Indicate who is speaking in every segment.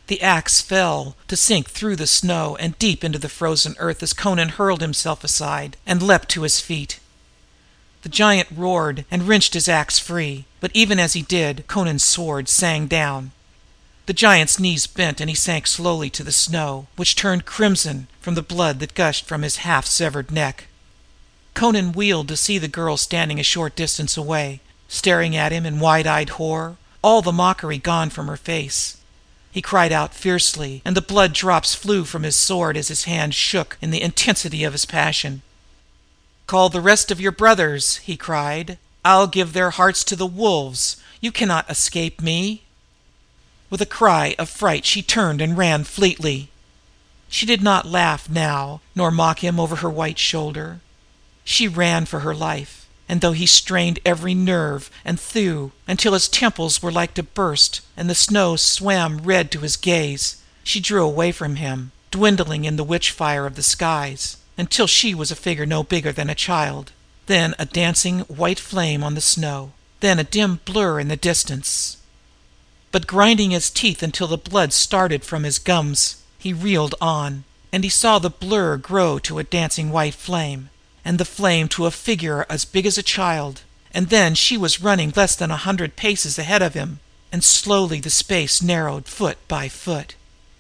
Speaker 1: The axe fell, to sink through the snow and deep into the frozen earth as Conan hurled himself aside and leapt to his feet. The giant roared and wrenched his axe free, but even as he did, Conan's sword sang down. The giant's knees bent and he sank slowly to the snow, which turned crimson from the blood that gushed from his half-severed neck. Conan wheeled to see the girl standing a short distance away, staring at him in wide-eyed horror, all the mockery gone from her face. He cried out fiercely, and the blood drops flew from his sword as his hand shook in the intensity of his passion. "Call the rest of your brothers," he cried. "I'll give their hearts to the wolves. You cannot escape me." With a cry of fright she turned and ran fleetly. She did not laugh now, nor mock him over her white shoulder. She ran for her life, and though he strained every nerve and thew until his temples were like to burst and the snow swam red to his gaze, she drew away from him, dwindling in the witch fire of the skies, until she was a figure no bigger than a child, then a dancing white flame on the snow, then a dim blur in the distance. But grinding his teeth until the blood started from his gums, he reeled on, and he saw the blur grow to a dancing white flame, and the flame to a figure as big as a child, and then she was running less than 100 paces ahead of him, and slowly the space narrowed foot by foot.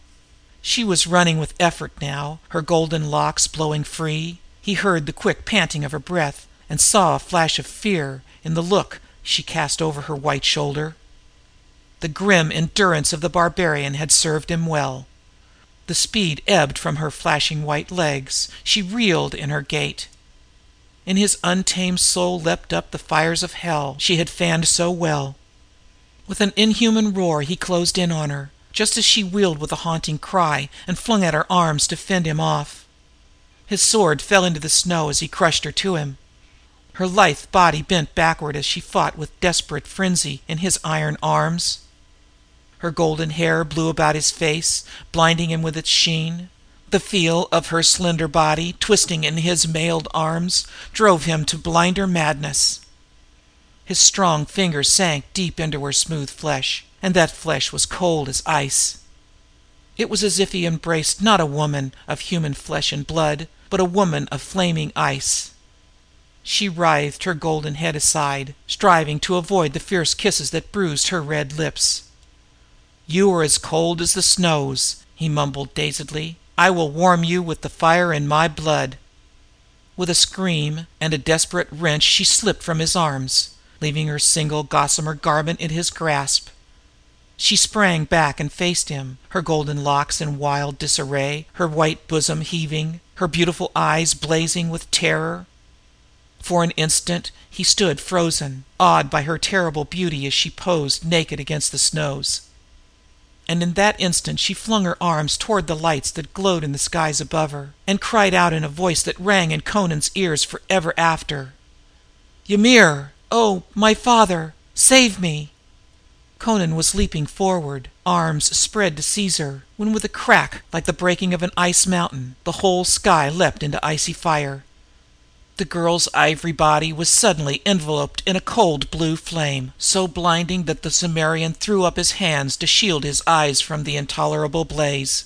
Speaker 1: She was running with effort now, her golden locks blowing free. He heard the quick panting of her breath, and saw a flash of fear in the look she cast over her white shoulder. The grim endurance of the barbarian had served him well. The speed ebbed from her flashing white legs. She reeled in her gait. In his untamed soul leapt up the fires of hell she had fanned so well. With an inhuman roar he closed in on her, just as she wheeled with a haunting cry and flung out her arms to fend him off. His sword fell into the snow as he crushed her to him. Her lithe body bent backward as she fought with desperate frenzy in his iron arms. Her golden hair blew about his face, blinding him with its sheen. The feel of her slender body twisting in his mailed arms drove him to blinder madness. His strong fingers sank deep into her smooth flesh, and that flesh was cold as ice. It was as if he embraced not a woman of human flesh and blood, but a woman of flaming ice. She writhed her golden head aside, striving to avoid the fierce kisses that bruised her red lips. "You are as cold as the snows," he mumbled dazedly. "I will warm you with the fire in my blood." With a scream and a desperate wrench she slipped from his arms, leaving her single gossamer garment in his grasp. She sprang back and faced him, her golden locks in wild disarray, her white bosom heaving, her beautiful eyes blazing with terror. For an instant he stood frozen, awed by her terrible beauty as she posed naked against the snows. And in that instant she flung her arms toward the lights that glowed in the skies above her, and cried out in a voice that rang in Conan's ears forever after: "Ymir! Oh, my father! Save me!" Conan was leaping forward, arms spread to seize her, when with a crack like the breaking of an ice mountain, the whole sky leapt into icy fire. The girl's ivory body was suddenly enveloped in a cold blue flame, so blinding that the Cimmerian threw up his hands to shield his eyes from the intolerable blaze.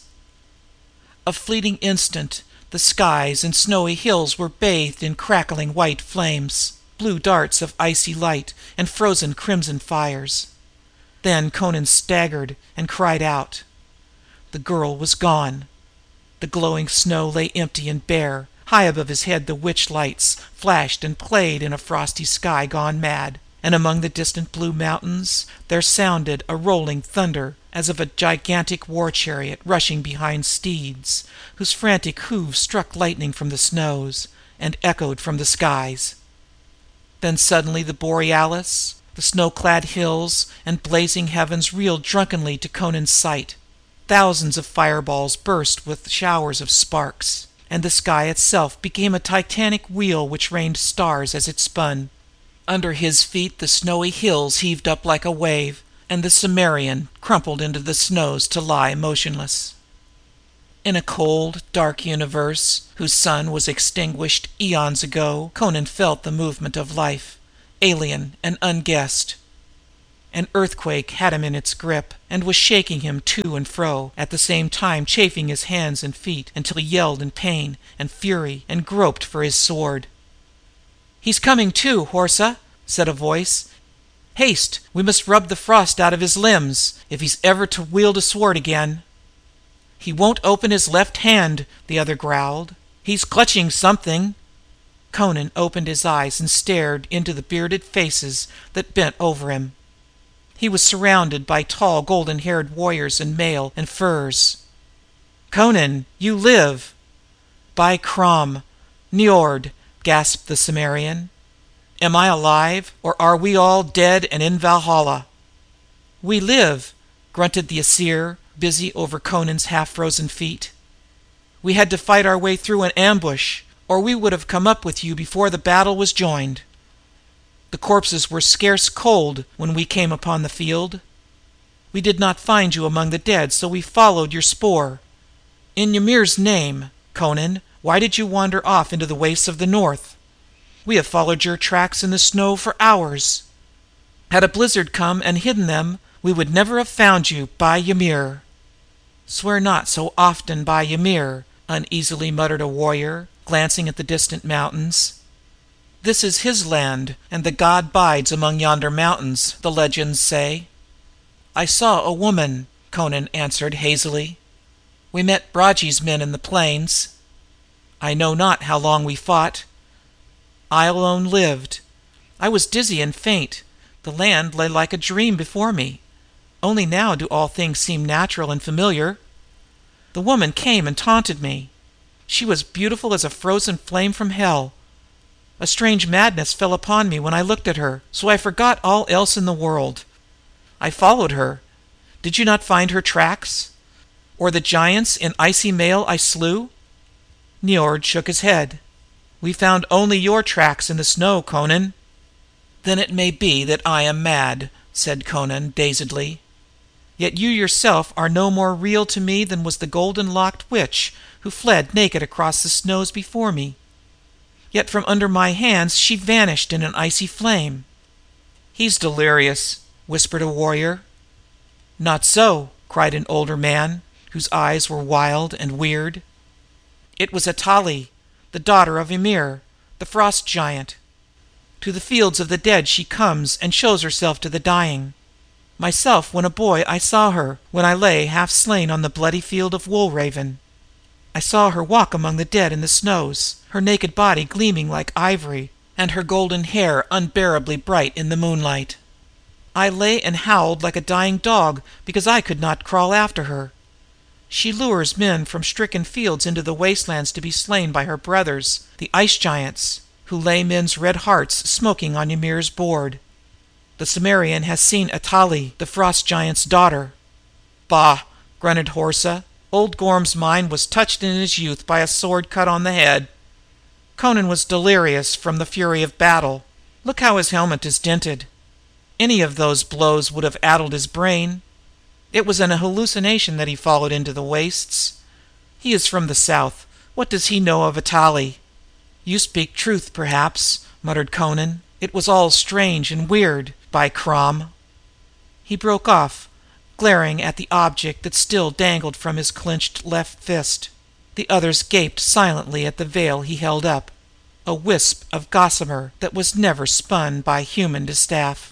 Speaker 1: A fleeting instant, the skies and snowy hills were bathed in crackling white flames, blue darts of icy light and frozen crimson fires. Then Conan staggered and cried out. The girl was gone. The glowing snow lay empty and bare. High above his head the witch lights flashed and played in a frosty sky gone mad, and among the distant blue mountains there sounded a rolling thunder as of a gigantic war chariot rushing behind steeds, whose frantic hoofs struck lightning from the snows and echoed from the skies. Then suddenly the borealis, the snow-clad hills and blazing heavens reeled drunkenly to Conan's sight. Thousands of fireballs burst with showers of sparks, and the sky itself became a titanic wheel which rained stars as it spun. Under his feet the snowy hills heaved up like a wave, and the Cimmerian crumpled into the snows to lie motionless. In a cold, dark universe, whose sun was extinguished eons ago, Conan felt the movement of life, alien and unguessed. An earthquake had him in its grip, and was shaking him to and fro, at the same time chafing his hands and feet until he yelled in pain and fury and groped for his sword. "He's coming to, Horsa," said a voice. "Haste! We must rub the frost out of his limbs, if he's ever to wield a sword again." "He won't open his left hand," the other growled. "He's clutching something." Conan opened his eyes and stared into the bearded faces that bent over him. He was surrounded by tall, golden-haired warriors in mail and furs. "Conan, you live!" "By Crom, Niord," gasped the Cimmerian. "Am I alive, or are we all dead and in Valhalla?" "We live," grunted the Aesir, busy over Conan's half-frozen feet. "We had to fight our way through an ambush, or we would have come up with you before the battle was joined. The corpses were scarce cold when we came upon the field. We did not find you among the dead, so we followed your spoor. In Ymir's name, Conan, why did you wander off into the wastes of the north? We have followed your tracks in the snow for hours. Had a blizzard come and hidden them, we would never have found you, by Ymir." "Swear not so often by Ymir," uneasily muttered a warrior, glancing at the distant mountains. "This is his land, and the god bides among yonder mountains, the legends say." "I saw a woman," Conan answered hazily. "We met Bragi's men in the plains. I know not how long we fought. I alone lived. I was dizzy and faint. The land lay like a dream before me. Only now do all things seem natural and familiar. The woman came and taunted me. She was beautiful as a frozen flame from hell. A strange madness fell upon me when I looked at her, so I forgot all else in the world. I followed her. Did you not find her tracks? Or the giants in icy mail I slew?" Niord shook his head. "We found only your tracks in the snow, Conan." "Then it may be that I am mad," said Conan dazedly. "Yet you yourself are no more real to me than was the golden-locked witch who fled naked across the snows before me. Yet from under my hands she vanished in an icy flame." "He's delirious," whispered a warrior. "Not so," cried an older man, whose eyes were wild and weird. "It was Atali, the daughter of Ymir, the frost giant. To the fields of the dead she comes and shows herself to the dying. Myself, when a boy, I saw her, when I lay half slain on the bloody field of Woolraven. I saw her walk among the dead in the snows, her naked body gleaming like ivory, and her golden hair unbearably bright in the moonlight. I lay and howled like a dying dog because I could not crawl after her. She lures men from stricken fields into the wastelands to be slain by her brothers, the ice giants, who lay men's red hearts smoking on Ymir's board. The Cimmerian has seen Atali, the frost giant's daughter." "Bah!" grunted Horsa. "Old Gorm's mind was touched in his youth by a sword cut on the head. Conan was delirious from the fury of battle. Look how his helmet is dinted. Any of those blows would have addled his brain. It was an hallucination that he followed into the wastes. He is from the south. What does he know of Atali?" "You speak truth, perhaps," muttered Conan. "It was all strange and weird, by Crom." He broke off, glaring at the object that still dangled from his clenched left fist. The others gaped silently at the veil he held up, a wisp of gossamer that was never spun by human distaff.